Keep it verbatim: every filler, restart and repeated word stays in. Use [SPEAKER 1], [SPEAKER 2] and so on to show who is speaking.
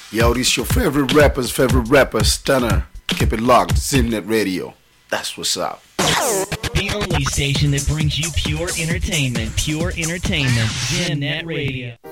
[SPEAKER 1] Yo, this your favorite rapper's favorite rapper, Stunner. Keep it locked, Zimnet Radio. That's what's up.
[SPEAKER 2] The only station that brings you pure entertainment. Pure entertainment. Zimnet Radio.